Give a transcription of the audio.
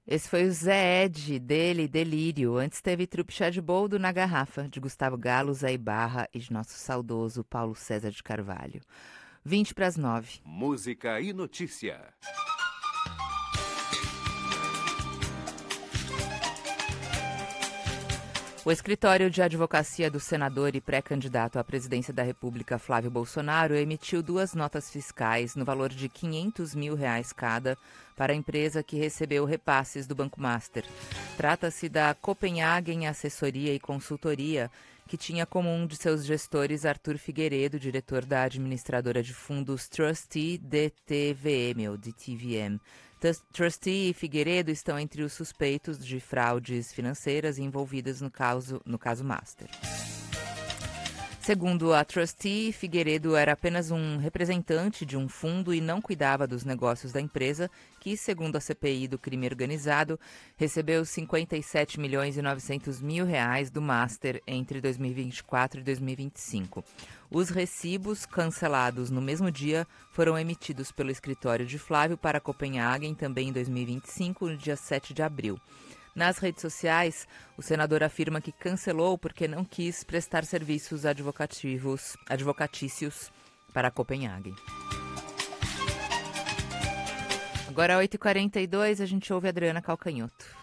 Esse foi o Zé Ed, dele, Delírio. Antes teve Trupe de Boldo na Garrafa, de Gustavo Galo, Zé Ibarra e de nosso saudoso Paulo César de Carvalho. 20 para as 9. Música e notícia. O escritório de advocacia do senador e pré-candidato à presidência da República, Flávio Bolsonaro, emitiu 2 notas fiscais no valor de R$500 mil cada para a empresa que recebeu repasses do Banco Master. Trata-se da Copenhagen Assessoria e Consultoria, que tinha como um de seus gestores Arthur Figueiredo, diretor da administradora de fundos Trustee DTVM, ou DTVM. Trustee e Figueiredo estão entre os suspeitos de fraudes financeiras envolvidas no caso Master. Segundo a Trustee, Figueiredo era apenas um representante de um fundo e não cuidava dos negócios da empresa, que, segundo a CPI do crime organizado, recebeu R$57 milhões e 900 mil do Master entre 2024 e 2025. Os recibos, cancelados no mesmo dia, foram emitidos pelo escritório de Flávio para Copenhagen, também em 2025, no dia 7 de abril. Nas redes sociais, o senador afirma que cancelou porque não quis prestar serviços advocatícios para Copenhagen. Agora, 8h42, a gente ouve a Adriana Calcanhoto.